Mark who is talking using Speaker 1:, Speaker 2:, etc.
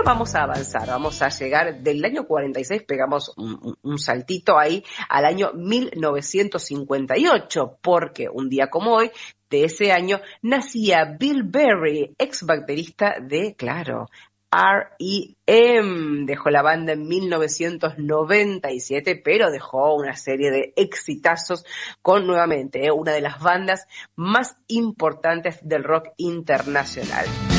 Speaker 1: vamos a avanzar, vamos a llegar del año 46, pegamos un saltito ahí al año 1958, porque un día como hoy, de ese año, nacía Bill Berry, ex baterista de, claro, R.E.M. Dejó la banda en 1997, pero dejó una serie de exitazos con, nuevamente, una de las bandas más importantes del rock internacional.